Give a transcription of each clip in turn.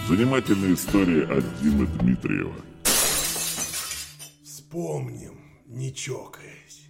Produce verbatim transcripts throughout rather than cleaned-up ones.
Занимательная история от Димы Дмитриева. Вспомним, не чокаясь.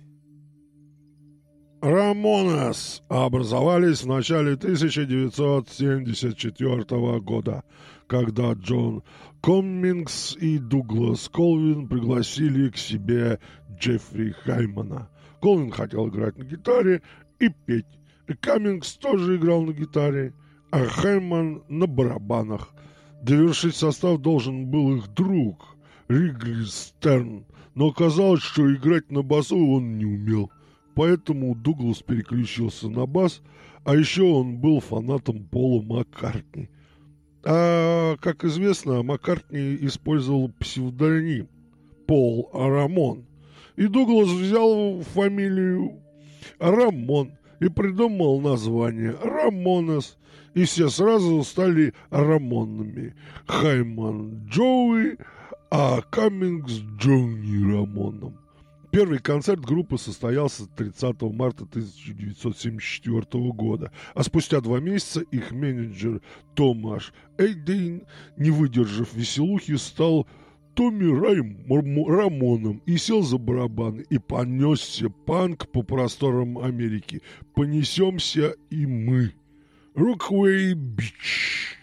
Рамонес образовались в начале тысяча девятьсот семьдесят четвёртого года, когда Джон Коммингс и Дуглас Колвин пригласили к себе Джеффри Хаймана. Колвин хотел играть на гитаре и петь. И Каммингс тоже играл на гитаре, а Хайман на барабанах. Довершить состав должен был их друг Ригли Стерн, но оказалось, что играть на басу он не умел. Поэтому Дуглас переключился на бас, а еще он был фанатом Пола Маккартни. А, как известно, Маккартни использовал псевдоним Пол Рамон. И Дуглас взял фамилию Рамон и придумал название Рамонес. И все сразу стали Рамонами. Хайман Джоуи, а Каммингс Джонни Рамоном. Первый концерт группы состоялся тридцатого марта тысяча девятьсот семьдесят четвёртого года, а спустя два месяца их менеджер Томаш Эйдейн, не выдержав веселухи, стал Томми Райм Рамоном и сел за барабаны, и понесся панк по просторам Америки. Понесемся и мы. Роквей Бич.